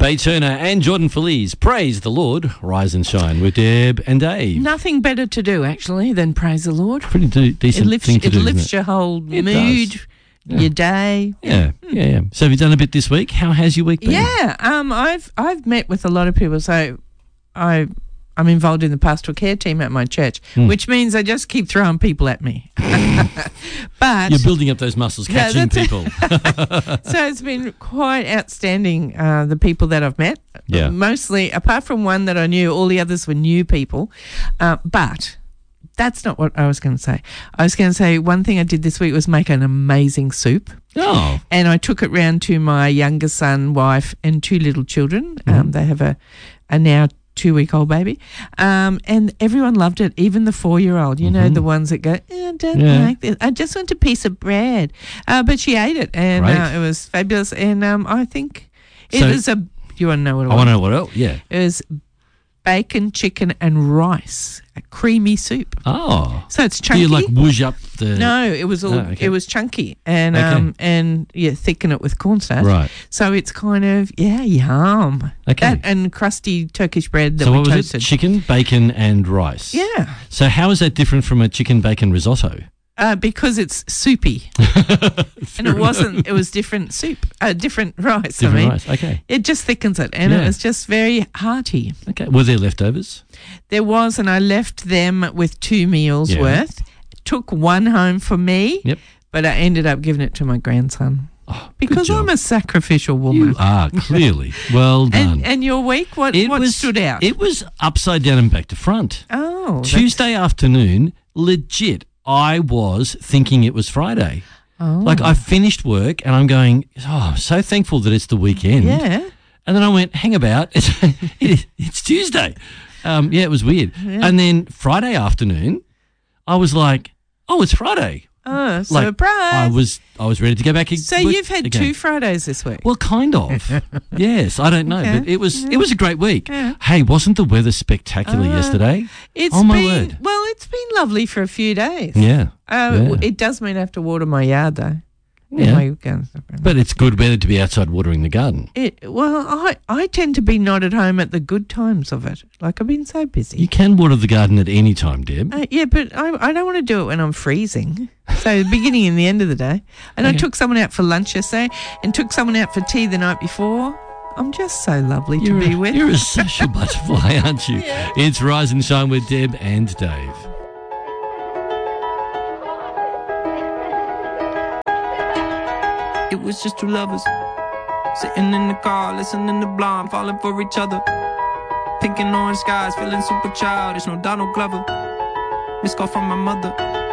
Bay Turner and Jordan Feliz. Praise the Lord. Rise and shine with Deb and Dave. Nothing better to do, actually, than praise the Lord. Pretty decent thing to do, It lifts isn't it? your whole It mood, does. your day. Yeah. So have you done a bit this week? How has your week been? Yeah, I've met with a lot of people. So I'm involved in the pastoral care team at my church, which means I just keep throwing people at me. But You're building up those muscles, catching people. So it's been quite outstanding, the people that I've met. Yeah. Mostly, apart from one that I knew, all the others were new people. But that's not what I was going to say. I was going to say one thing I did this week was make an amazing soup. Oh. And I took it round to my younger son, wife, and two little children. They have a now 2-week-old baby. And everyone loved it, even the 4-year-old, you know, the ones that go, I don't like this. I just want a piece of bread. But she ate it, and it was fabulous. And I think it was a, you want to know what it was? I want to know what else, yeah. It was bacon, chicken, and rice, a creamy soup. Oh. So it's Do chunky. you like whoosh up the... No, it was all. okay. It was chunky, and thicken it with cornstarch. Right. So it's kind of yum. Okay. That and crusty Turkish bread that So we what was toasted. it? Chicken, bacon and rice. Yeah. So how is that different from a chicken bacon risotto? Because it's soupy, and it wasn't. It was different soup, different rice. Different rice, okay. It just thickens it, and it was just very hearty. Okay. Were there leftovers? There was, and I left them with 2 meals worth. Took one home for me, but I ended up giving it to my grandson. Oh, because I'm a sacrificial woman. You are, clearly. Well done. And your week, what stood out? It was upside down and back to front. Oh. Tuesday afternoon, legit, I was thinking it was Friday. Oh. Like, I finished work and I'm going, I'm so thankful that it's the weekend. Yeah. And then I went, hang about, it's Tuesday. It was weird. Yeah. And then Friday afternoon, I was like, it's Friday. Oh, Like, surprise. I was ready to go back. So you've had again. 2 Fridays this week? Well, kind of. Yes, I don't know, Okay. but it was a great week. Yeah. Hey, wasn't the weather spectacular yesterday? It's oh my been, word! Well, it's been lovely for a few days. Yeah. It does mean I have to water my yard though. Yeah. But it's good weather to be outside watering the garden. I tend to be not at home at the good times of it. Like, I've been so busy. You can water the garden at any time, Deb. But I don't want to do it when I'm freezing. So the beginning and the end of the day. And I took someone out for lunch yesterday and took someone out for tea the night before. I'm just so lovely to be with. You're a social butterfly, aren't you? Yeah. It's Rise and Shine with Deb and Dave. It was just 2 lovers sitting in the car, listening to Blonde, falling for each other. Pink and orange skies, feeling super childish, no Donald Glover. Missed call from my mother.